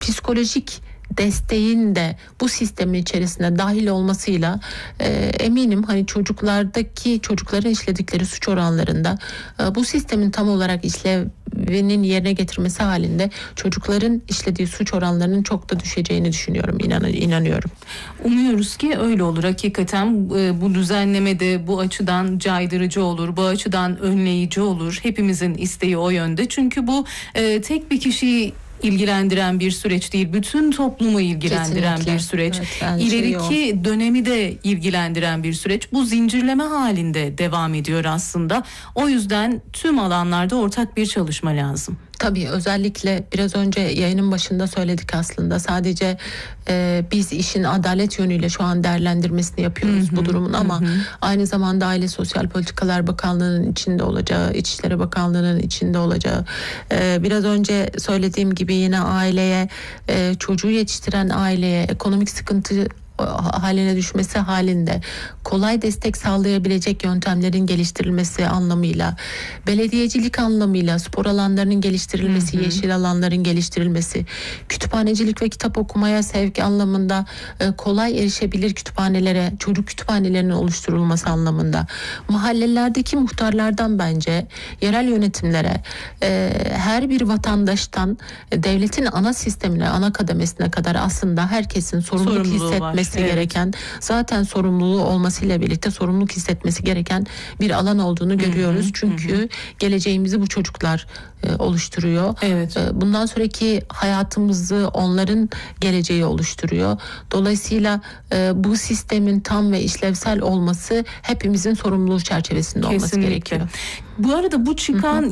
psikolojik desteğin de bu sistemin içerisine dahil olmasıyla eminim hani çocukların işledikleri suç oranlarında bu sistemin tam olarak işlevinin yerine getirmesi halinde çocukların işlediği suç oranlarının çok da düşeceğini düşünüyorum, inanıyorum. Umuyoruz ki öyle olur. Hakikaten bu düzenleme de bu açıdan caydırıcı olur, bu açıdan önleyici olur. Hepimizin isteği o yönde. Çünkü bu tek bir kişiyi ilgilendiren bir süreç değil, bütün toplumu ilgilendiren bir süreç. Evet, İleriki dönemi de ilgilendiren bir süreç. Bu zincirleme halinde devam ediyor aslında. O yüzden tüm alanlarda ortak bir çalışma lazım. Tabii, özellikle biraz önce yayının başında söyledik aslında. Sadece biz işin adalet yönüyle şu an değerlendirmesini yapıyoruz bu durumun ama aynı zamanda Aile Sosyal Politikalar Bakanlığı'nın içinde olacağı, İçişleri Bakanlığı'nın içinde olacağı, biraz önce söylediğim gibi yine aileye, çocuğu yetiştiren aileye ekonomik sıkıntı haline düşmesi halinde kolay destek sağlayabilecek yöntemlerin geliştirilmesi anlamıyla, belediyecilik anlamıyla spor alanlarının geliştirilmesi, yeşil alanların geliştirilmesi, kütüphanecilik ve kitap okumaya sevk anlamında kolay erişebilir kütüphanelere, çocuk kütüphanelerinin oluşturulması anlamında, mahallelerdeki muhtarlardan bence yerel yönetimlere, her bir vatandaştan devletin ana sistemine, ana kademesine kadar aslında herkesin sorumluluk hissetmesi gereken, zaten sorumluluğu olmasıyla birlikte sorumluluk hissetmesi gereken bir alan olduğunu görüyoruz. Çünkü geleceğimizi bu çocuklar oluşturuyor. Evet. Bundan sonraki hayatımızı onların geleceği oluşturuyor. Dolayısıyla bu sistemin tam ve işlevsel olması hepimizin sorumluluğu çerçevesinde olması gerekiyor. Bu arada bu çıkan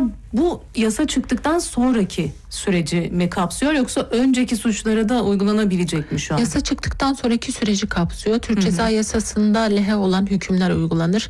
yasa çıktıktan sonraki süreci mi kapsıyor, yoksa önceki suçlara da uygulanabilecek mi şu an? Yasa çıktıktan sonraki süreci kapsıyor. Türk Ceza Yasası'nda lehe olan hükümler uygulanır.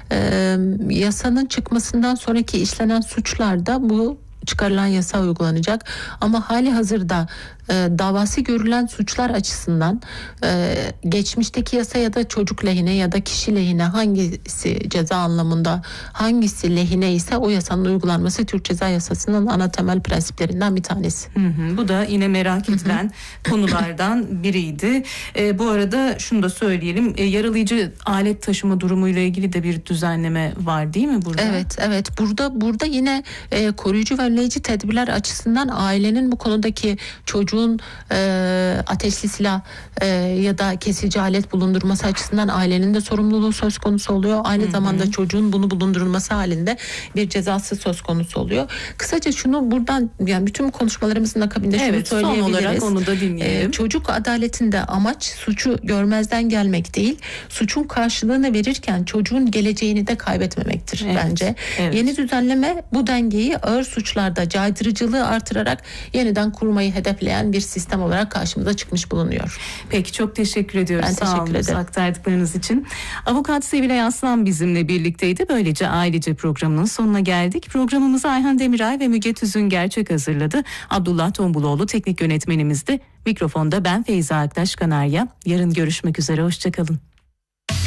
Yasanın çıkmasından sonraki işlenen suçlarda bu çıkarılan yasa uygulanacak. Ama hali hazırda davası görülen suçlar açısından geçmişteki yasa ya da çocuk lehine ya da kişi lehine hangisi ceza anlamında, hangisi lehine ise o yasanın uygulanması Türk Ceza Yasası'nın ana temel prensiplerinden bir tanesi. Bu da yine merak edilen konulardan biriydi. Bu arada şunu da söyleyelim, yaralayıcı alet taşıma durumuyla ilgili de bir düzenleme var değil mi burada? Evet. Burada yine koruyucu ve önleyici tedbirler açısından ailenin bu konudaki çocuğun ateşli silah ya da kesici alet bulundurması açısından ailenin de sorumluluğu söz konusu oluyor. Aynı zamanda çocuğun bunu bulundurulması halinde bir cezası söz konusu oluyor. Kısaca şunu buradan, yani bütün konuşmalarımızın akabinde şunu söyleyebiliriz. Son olarak onu da dinleyelim. Çocuk adaletinde amaç suçu görmezden gelmek değil, suçun karşılığını verirken çocuğun geleceğini de kaybetmemektir bence. Yeni düzenleme bu dengeyi ağır suçlarda caydırıcılığı artırarak yeniden kurmayı hedefleyen bir sistem olarak karşımıza çıkmış bulunuyor. Peki, çok teşekkür ediyoruz. Ben teşekkür ederim. Aktardıklarınız için. Avukat Sevilay Aslan bizimle birlikteydi. Böylece Ailece programının sonuna geldik. Programımızı Ayhan Demiray ve Müge Tüzün Gerçek hazırladı. Abdullah Tombuloğlu teknik yönetmenimizdi. Mikrofonda ben Feyza Aktaş Kanarya. Yarın görüşmek üzere. Hoşçakalın.